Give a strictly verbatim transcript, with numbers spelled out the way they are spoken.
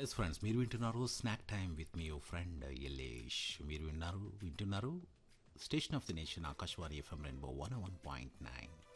Yes friends, మీరు వింటున్నారు snack time with me your friend Yalesh. మీరు విన్నారు వింటున్నారు station of the nation Akashvani FM rainbow one one point nine.